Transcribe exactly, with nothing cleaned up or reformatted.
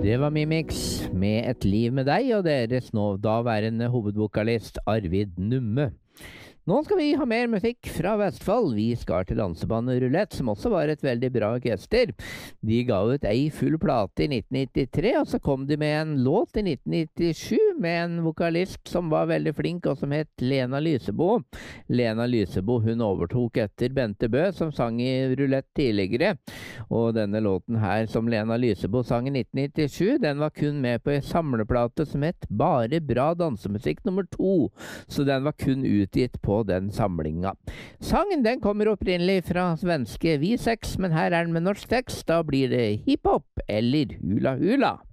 Det var Mimix med Et liv med deg og deres nå daværende hovedvokalist Arvid Numme. Nå skal vi ha mer musikk fra Vestfold. Vi skal til Danseband Rulett, som også var et veldig bra orkester. De ga ut ei full plate i nitten nittitre, og så kom de med en låt i nitten nittisju med en vokalist som var veldig flink, og som het Lena Lysebo. Lena Lysebo, hun overtok etter Bente Bø, som sang i Rulett tidligere. Og denne låten her, som Lena Lysebo sang i nitten nittisju, den var kun med på en samleplate som het Bare bra dansemusikk nummer to. Så den var kun utgitt på den samlinga. Sangen den kommer opprinnelig fra svenske V seks, men her er den med norsk tekst. Da blir det hiphop eller hula hula.